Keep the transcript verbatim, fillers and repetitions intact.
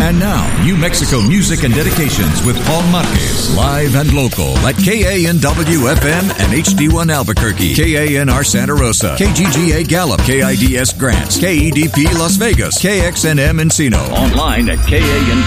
And now, New Mexico music and dedications with Paul Marquez, live and local at K A N W F M and H D one Albuquerque, K A N R Santa Rosa, K G G A Gallup, K I D S Grants, K E D P Las Vegas, K X N M Encino. Online at K A N